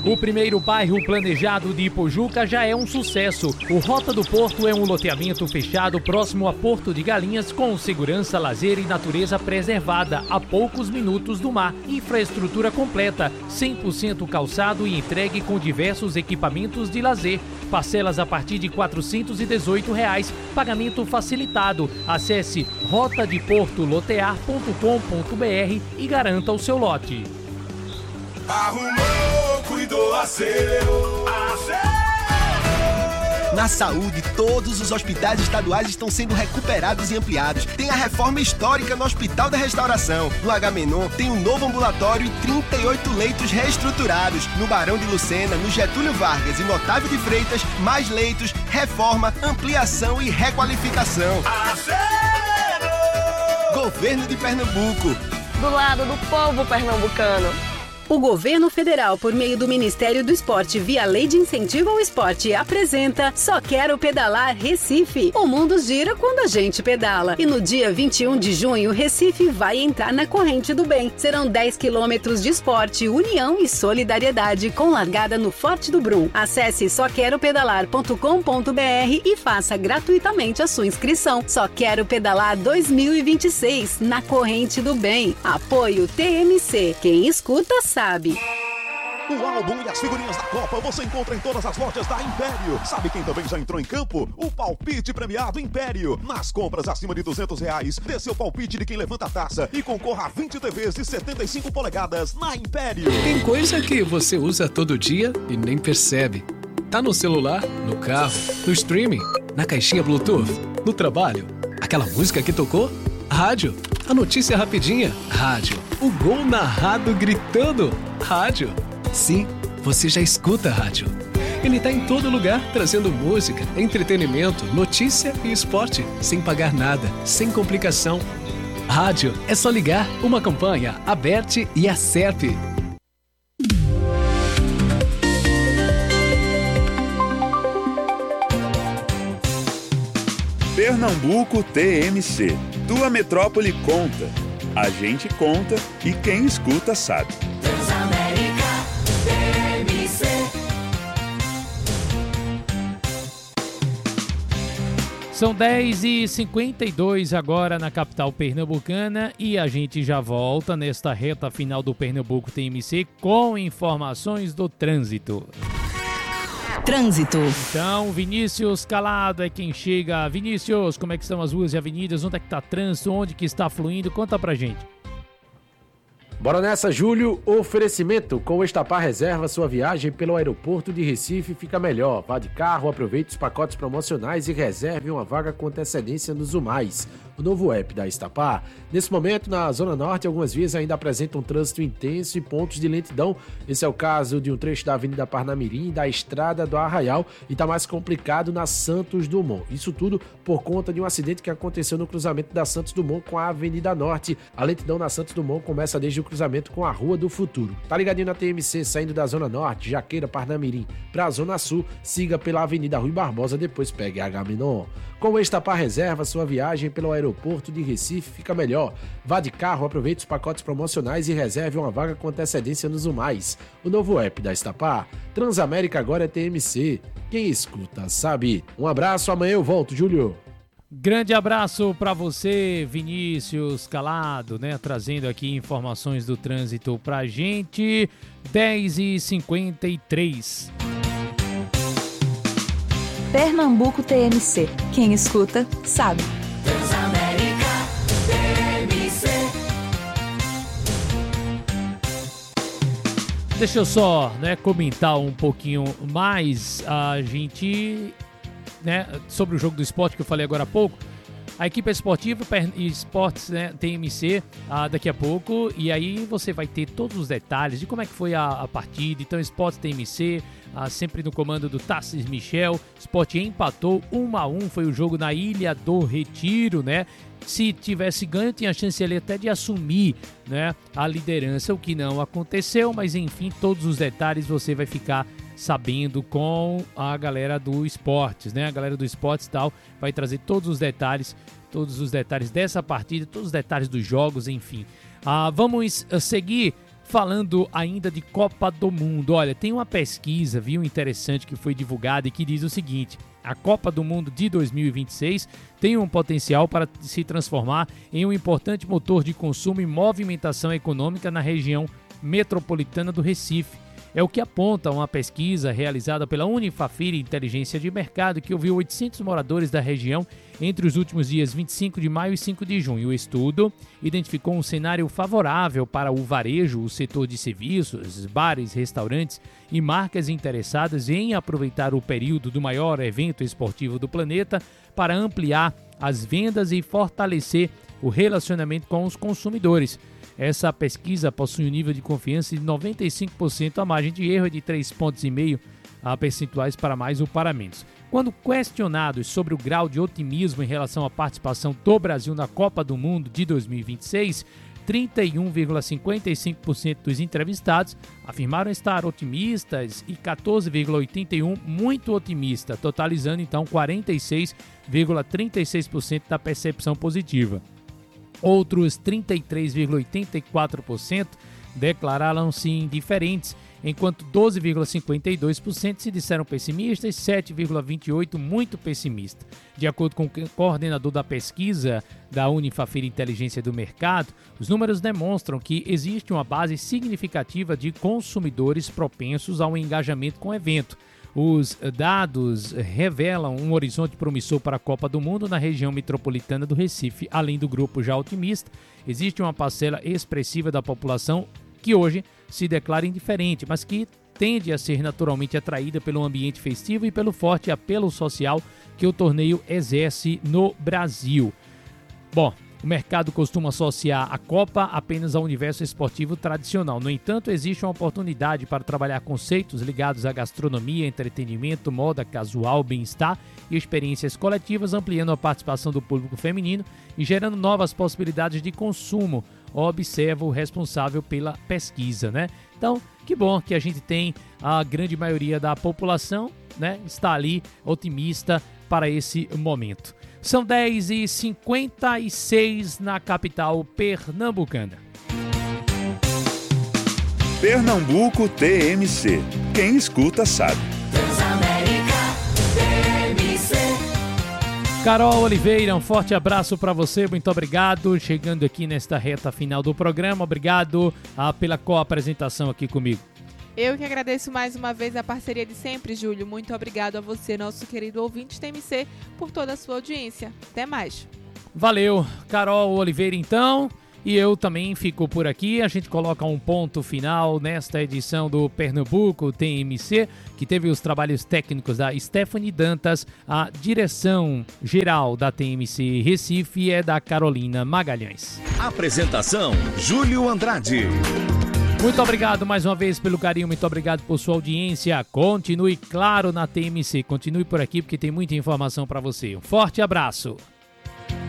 O primeiro bairro planejado de Ipojuca já é um sucesso. O Rota do Porto é um loteamento fechado próximo a Porto de Galinhas com segurança, lazer e natureza preservada a poucos minutos do mar. Infraestrutura completa, 100% calçado e entregue com diversos equipamentos de lazer. Parcelas a partir de R$ 418, pagamento facilitado. Acesse rotadeportolotear.com.br e garanta o seu lote. Arrumou, cuidou, acerou. Na saúde, todos os hospitais estaduais estão sendo recuperados e ampliados. Tem a reforma histórica no Hospital da Restauração. No Agamenon tem um novo ambulatório e 38 leitos reestruturados. No Barão de Lucena, no Getúlio Vargas e no Otávio de Freitas, mais leitos, reforma, ampliação e requalificação. Governo de Pernambuco. Do lado do povo pernambucano. O Governo Federal, por meio do Ministério do Esporte, via Lei de Incentivo ao Esporte, apresenta Só Quero Pedalar Recife. O mundo gira quando a gente pedala. E no dia 21 de junho, Recife vai entrar na corrente do bem. Serão 10 quilômetros de esporte, união e solidariedade, com largada no Forte do Brum. Acesse soqueropedalar.com.br e faça gratuitamente a sua inscrição. Só Quero Pedalar 2026, na corrente do bem. Apoio TMC. Quem escuta, sabe. O álbum e as figurinhas da Copa você encontra em todas as lojas da Império. Sabe quem também já entrou em campo? O palpite premiado Império. Nas compras acima de R$200, dê seu palpite de quem levanta a taça e concorra a 20 TVs de 75 polegadas na Império. Tem coisa que você usa todo dia e nem percebe. Tá no celular, no carro, no streaming, na caixinha Bluetooth, no trabalho. Aquela música que tocou? Rádio. A notícia rapidinha? Rádio. O gol narrado gritando? Rádio. Sim, você já escuta rádio. Ele tá em todo lugar, trazendo música, entretenimento, notícia e esporte, sem pagar nada, sem complicação. Rádio é só ligar, uma campanha, Aberte e Acerte. Pernambuco TMC. Tua metrópole conta. A gente conta e quem escuta sabe. Transamérica TMC. São 10h52 agora na capital pernambucana e a gente já volta nesta reta final do Pernambuco TMC com informações do trânsito. Trânsito. Então, Vinícius Calado é quem chega. Vinícius, como é que estão as ruas e avenidas? Onde é que está trânsito? Onde que está fluindo? Conta pra gente. Bora nessa, Júlio. Oferecimento. Com o Estapar Reserva, sua viagem pelo aeroporto de Recife fica melhor. Vá de carro, aproveite os pacotes promocionais e reserve uma vaga com antecedência no Zumais, o novo app da Estapar. Nesse momento, na Zona Norte, algumas vias ainda apresentam trânsito intenso e pontos de lentidão. Esse é o caso de um trecho da Avenida Parnamirim, da Estrada do Arraial, e está mais complicado na Santos Dumont. Isso tudo por conta de um acidente que aconteceu no cruzamento da Santos Dumont com a Avenida Norte. A lentidão na Santos Dumont começa desde o cruzamento com a Rua do Futuro. Tá ligadinho na TMC, saindo da Zona Norte, Jaqueira, Parnamirim, para a Zona Sul, siga pela Avenida Rui Barbosa, depois pegue a Agamenon. Com o Estapar Reserva, sua viagem pelo aeroporto de Recife fica melhor. Vá de carro, aproveite os pacotes promocionais e reserve uma vaga com antecedência no Zumais, o novo app da Estapar. Transamérica agora é TMC. Quem escuta sabe. Um abraço, amanhã eu volto, Júlio. Grande abraço para você, Vinícius Calado, né? Trazendo aqui informações do trânsito pra gente. 10h53. Pernambuco TMC. Quem escuta, sabe. Transamérica TMC. Deixa eu só, comentar um pouquinho mais a gente, sobre o jogo do esporte que eu falei agora há pouco. A equipe esportiva Esportes, TMC, daqui a pouco, e aí você vai ter todos os detalhes de como é que foi a partida. Então, Esportes TMC, sempre no comando do Tassis Michel. Sport empatou 1-1, foi o jogo na Ilha do Retiro, Se tivesse ganho, tinha chance ali até de assumir, a liderança, o que não aconteceu, mas enfim, todos os detalhes você vai ficar sabendo com a galera do Esportes, A galera do Esportes tal vai trazer todos os detalhes dessa partida, todos os detalhes dos jogos, enfim. Vamos seguir Falando ainda de Copa do Mundo, olha, tem uma pesquisa, viu, interessante que foi divulgada e que diz o seguinte: a Copa do Mundo de 2026 tem um potencial para se transformar em um importante motor de consumo e movimentação econômica na região metropolitana do Recife. É o que aponta uma pesquisa realizada pela Unifafir Inteligência de Mercado, que ouviu 800 moradores da região entre os últimos dias 25 de maio e 5 de junho. O estudo identificou um cenário favorável para o varejo, o setor de serviços, bares, restaurantes e marcas interessadas em aproveitar o período do maior evento esportivo do planeta para ampliar as vendas e fortalecer o relacionamento com os consumidores. Essa pesquisa possui um nível de confiança de 95%, a margem de erro é de 3,5 pontos percentuais para mais ou para menos. Quando questionados sobre o grau de otimismo em relação à participação do Brasil na Copa do Mundo de 2026, 31,55% dos entrevistados afirmaram estar otimistas e 14,81% muito otimistas, totalizando então 46,36% da percepção positiva. Outros 33,84% declararam-se indiferentes, enquanto 12,52% se disseram pessimistas e 7,28% muito pessimistas. De acordo com o coordenador da pesquisa da Unifafir Inteligência do Mercado, os números demonstram que existe uma base significativa de consumidores propensos ao engajamento com o evento. Os dados revelam um horizonte promissor para a Copa do Mundo na região metropolitana do Recife. Além do grupo já otimista, existe uma parcela expressiva da população que hoje se declara indiferente, mas que tende a ser naturalmente atraída pelo ambiente festivo e pelo forte apelo social que o torneio exerce no Brasil. Bom, o mercado costuma associar a Copa apenas ao universo esportivo tradicional. No entanto, existe uma oportunidade para trabalhar conceitos ligados à gastronomia, entretenimento, moda casual, bem-estar e experiências coletivas, ampliando a participação do público feminino e gerando novas possibilidades de consumo, observa o responsável pela pesquisa, né? Então, que bom que a gente tem a grande maioria da população, né, está ali otimista para esse momento. São 10h56 na capital pernambucana. Pernambuco TMC. Quem escuta sabe. Transamérica TMC. Carol Oliveira, um forte abraço para você, muito obrigado. Chegando aqui nesta reta final do programa, obrigado pela co-apresentação aqui comigo. Eu que agradeço mais uma vez a parceria de sempre, Júlio. Muito obrigado a você, nosso querido ouvinte TMC, por toda a sua audiência. Até mais. Valeu, Carol Oliveira, então. E eu também fico por aqui. A gente coloca um ponto final nesta edição do Pernambuco TMC, que teve os trabalhos técnicos da Stephanie Dantas. A direção geral da TMC Recife é da Carolina Magalhães. Apresentação, Júlio Andrade. Muito obrigado mais uma vez pelo carinho, muito obrigado por sua audiência. Continue, claro, na TMC. Continue por aqui porque tem muita informação para você. Um forte abraço.